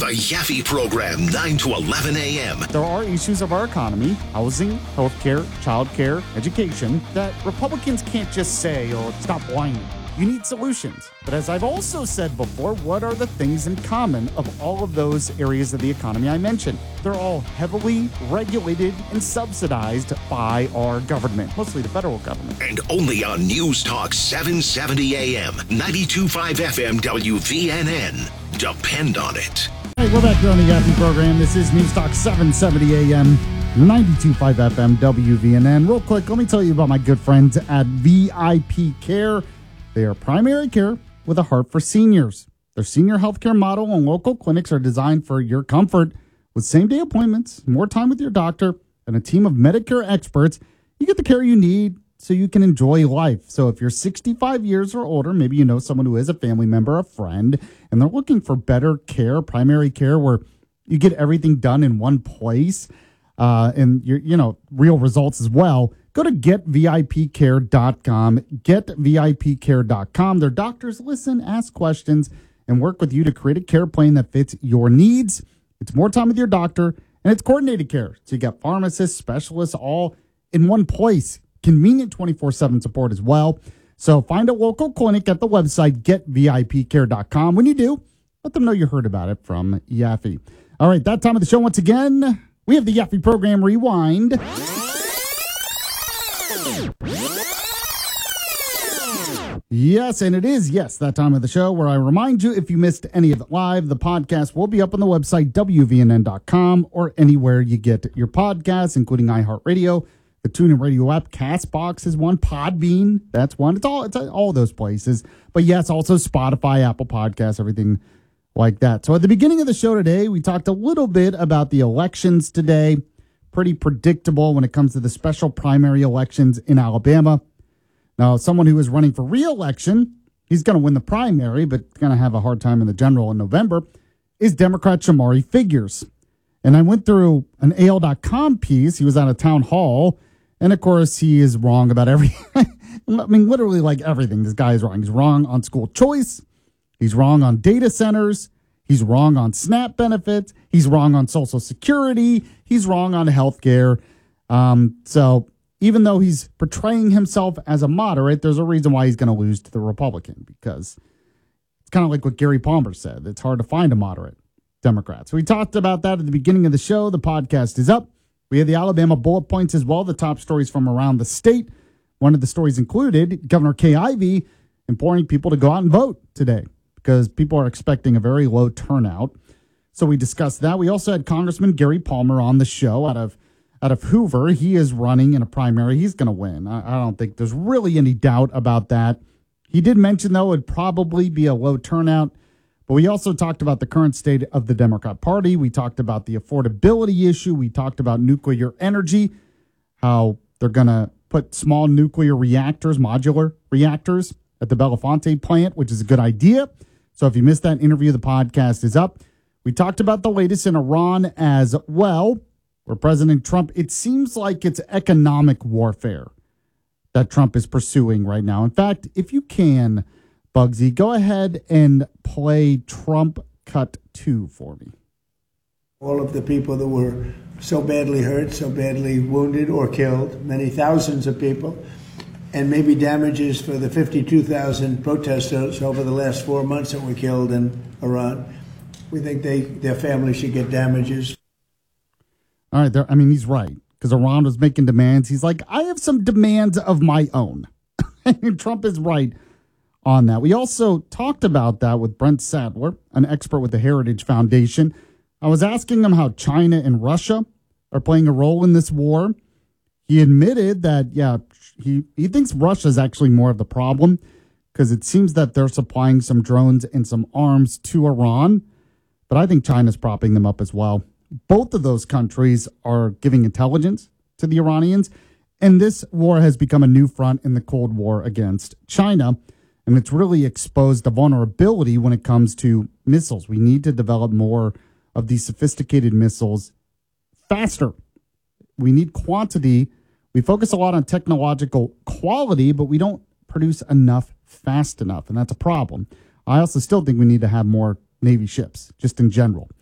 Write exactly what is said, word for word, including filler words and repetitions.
The Yaffe Program, nine to eleven a.m. There are issues of our economy, housing, healthcare, childcare, education, that Republicans can't just say, oh, stop whining. You need solutions. But as I've also said before, what are the things in common of all of those areas of the economy I mentioned? They're all heavily regulated and subsidized by our government, mostly the federal government. And only on News Talk seven seventy a.m., ninety-two point five F M W V N N. Depend on it. Hey, we're back here on the Yaffe program. This is News Talk seven seventy a.m., ninety-two point five F M W V N N. Real quick, let me tell you about my good friends at V I P Care. They are primary care with a heart for seniors. Their senior healthcare model and local clinics are designed for your comfort. With same-day appointments, more time with your doctor, and a team of Medicare experts, you get the care you need so you can enjoy life. So if you're sixty-five years or older, maybe you know someone who is a family member, a friend, and they're looking for better care, primary care, where you get everything done in one place, uh, and you're, you know, real results as well. Go to get V I P care dot com, get V I P care dot com. Their doctors listen, ask questions, and work with you to create a care plan that fits your needs. It's more time with your doctor, and it's coordinated care. So you got pharmacists, specialists, all in one place. Convenient twenty-four seven support as well. So find a local clinic at the website, get V I P care dot com. When you do, let them know you heard about it from Yaffe. All right, that time of the show once again, we have the Yaffe program Rewind. Yes, and it is, yes, that time of the show where I remind you if you missed any of it live, the podcast will be up on the website, W V N N dot com, or anywhere you get your podcasts, including iHeartRadio, the TuneIn Radio app, CastBox is one, Podbean, that's one. It's all it's all those places. But yes, also Spotify, Apple Podcasts, everything like that. So at the beginning of the show today, we talked a little bit about the elections today. Pretty predictable when it comes to the special primary elections in Alabama. Now, someone who is running for re-election, he's going to win the primary, but going to have a hard time in the general in November, is Democrat Shamari Figures. And I went through an A L dot com piece. He was at a town hall. And, of course, he is wrong about everything. I mean, literally like everything. This guy is wrong. He's wrong on school choice. He's wrong on data centers. He's wrong on SNAP benefits. He's wrong on Social Security. He's wrong on health care. Um, so even though he's portraying himself as a moderate, there's a reason why he's going to lose to the Republican, because it's kind of like what Gary Palmer said. It's hard to find a moderate Democrat. So we talked about that at the beginning of the show. The podcast is up. We have the Alabama bullet points as well, the top stories from around the state. One of the stories included Governor Kay Ivey imploring people to go out and vote today because people are expecting a very low turnout. So we discussed that. We also had Congressman Gary Palmer on the show out of out of Hoover. He is running in a primary. He's going to win. I, I don't think there's really any doubt about that. He did mention, though, it would probably be a low turnout. But we also talked about the current state of the Democrat Party. We talked about the affordability issue. We talked about nuclear energy, how they're going to put small nuclear reactors, modular reactors, at the Bellefonte plant, which is a good idea. So if you missed that interview, the podcast is up. We talked about the latest in Iran as well, where President Trump, it seems like it's economic warfare that Trump is pursuing right now. In fact, if you can, Bugsy, go ahead and play Trump Cut two for me. All of the people that were so badly hurt, so badly wounded or killed, many thousands of people, and maybe damages for the fifty-two thousand protesters over the last four months that were killed in Iran. We think they their families should get damages. All right, there, I mean, he's right, because Iran was making demands. He's like, I have some demands of my own. And Trump is right on that. We also talked about that with Brent Sadler, an expert with the Heritage Foundation. I was asking him how China and Russia are playing a role in this war. He admitted that, yeah, he, he thinks Russia is actually more of the problem, because it seems that they're supplying some drones and some arms to Iran. But I think China's propping them up as well. Both of those countries are giving intelligence to the Iranians, and this war has become a new front in the Cold War against China, and it's really exposed the vulnerability when it comes to missiles. We need to develop more of these sophisticated missiles faster. We need quantity. We focus a lot on technological quality, but we don't produce enough fast enough, and that's a problem. I also still think we need to have more Navy ships, just in general.